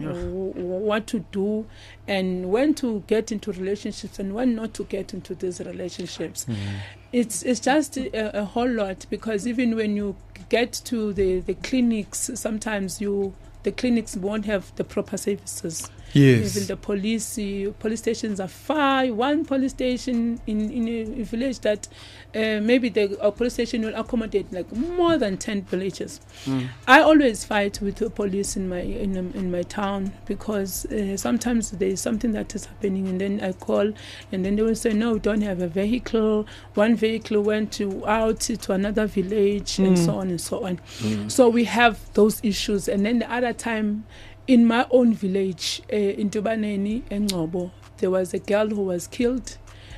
what to do and when to get into relationships and when not to get into these relationships. It's just a whole lot, because even when you get to the clinics, sometimes the clinics won't have the proper services. Yes. Even the police stations are far. One police station in a village that maybe the police station will accommodate like more than 10 villages. I always fight with the police in my town, because sometimes there is something that is happening, and then I call, and then they will say, no, we don't have a vehicle. One vehicle went out to another village, and so on and so on. So we have those issues. And then the other time, in my own village, in Tubaneni and Ngobo, there was a girl who was killed,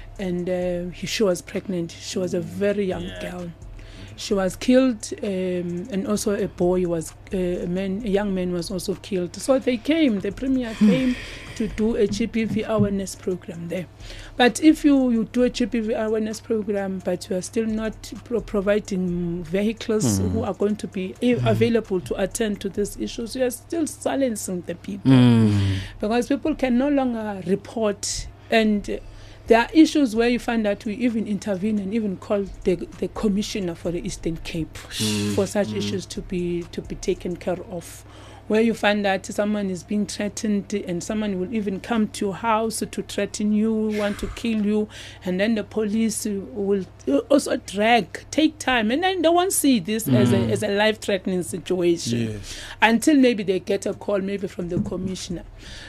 and she was pregnant. She was a very young girl. She was killed, and also a boy was a young man was also killed. So the premier came to do a GBV awareness program there. But if you do a GBV awareness program, but you are still not providing vehicles who are going to be available to attend to these issues, you are still silencing the people, because people can no longer report. And there are issues where you find that we even intervene and even call the commissioner for the Eastern Cape for such issues to be taken care of. Where you find that someone is being threatened, and someone will even come to your house to threaten you, want to kill you, and then the police will also take time, and then they won't see this as a life-threatening situation until maybe they get a call, maybe from the commissioner.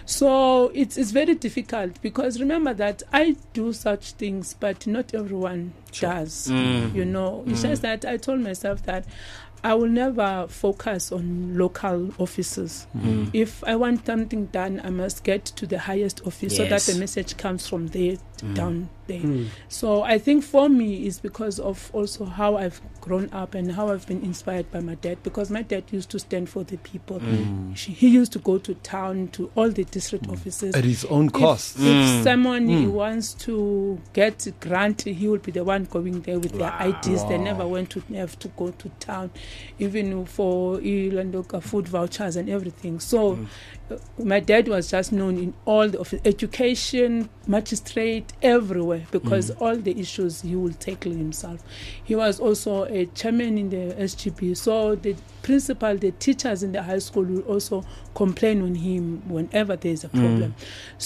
So it's very difficult, because remember that I do such things, but not everyone does. It's just that I told myself that I will never focus on local offices. If I want something done, I must get to the highest office so that the message comes from there down there. So I think for me is because of also how I've grown up and how I've been inspired by my dad, because my dad used to stand for the people. He used to go to town, to all the district offices. At his own cost. If someone wants to get a grant, he will be the one going there with their IDs. They never went to have to go to town, even for Ilandoka food vouchers and everything. So my dad was just known in all the education, magistrate, everywhere, because all the issues he will tackle himself. He was also a chairman in the SGB, so the principal, the teachers in the high school will also complain on him whenever there is a problem.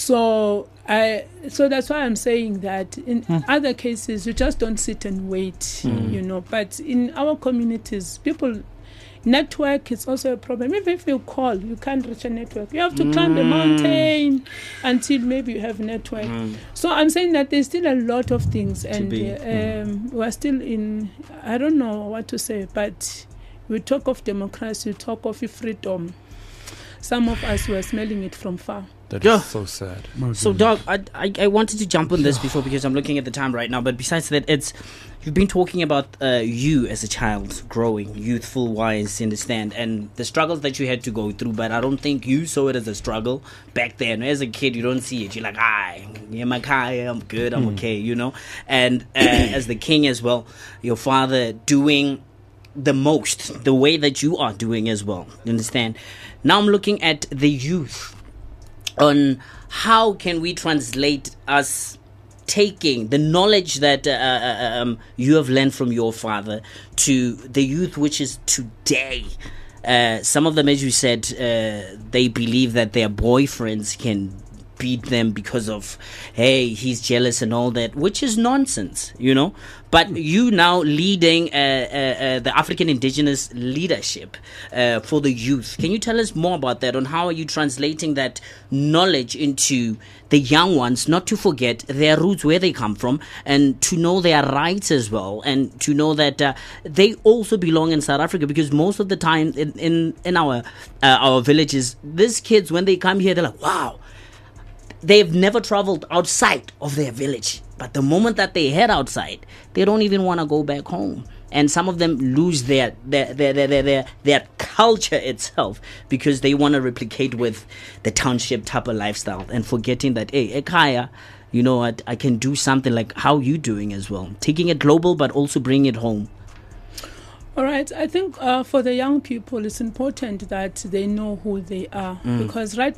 So that's why I'm saying that in other cases you just don't sit and wait, but in our communities, people, network is also a problem. Even if you call, you can't reach a network. You have to climb the mountain until maybe you have network. So I'm saying that there's still a lot of things, and we're still in, I don't know what to say, but we talk of democracy, we talk of freedom. Some of us were smelling it from far. That is so sad. So, Doc, I wanted to jump on this before, because I'm looking at the time right now. But besides that, you've been talking about you as a child growing, youthful-wise, understand, and the struggles that you had to go through. But I don't think you saw it as a struggle back then. As a kid, you don't see it. You're like, yeah, my car, I'm good, I'm okay, And as the king as well, your father doing the most, the way that you are doing as well, you understand? Now I'm looking at the youth, on how can we translate us taking the knowledge that you have learned from your father to the youth, which is today. Some of them, as you said, they believe that their boyfriends can beat them because of, hey, he's jealous and all that, which is nonsense, But you now leading the African indigenous leadership for the youth. Can you tell us more about that, on how are you translating that knowledge into the young ones, not to forget their roots, where they come from, and to know their rights as well, and to know that they also belong in South Africa, because most of the time in our villages, these kids, when they come here, they're like, wow, they've never traveled outside of their village. But the moment that they head outside, they don't even want to go back home. And some of them lose their culture itself, because they want to replicate with the township type of lifestyle, and forgetting that, hey, Ekaya, I can do something like how you doing as well. Taking it global, but also bring it home. All right. I think for the young people, it's important that they know who they are, because right